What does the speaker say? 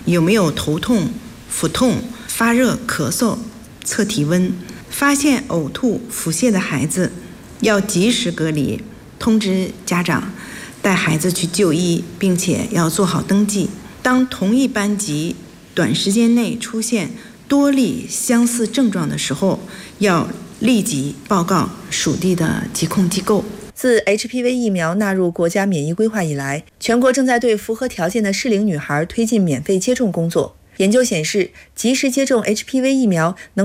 有没有头痛、腹痛、发热、咳嗽，测体温。发现呕吐、腹泻的孩子要及时隔离，通知家长带孩子去就医，并且要做好登记。当同一班级短时间内出现多例相似症状的时候，要立即报告属地的疾控机构。 自 HPV 疫苗纳入国家免疫规划以来，全国正在对符合条件的适龄女孩推进免费接种工作。研究显示，及时接种 HPV 疫苗能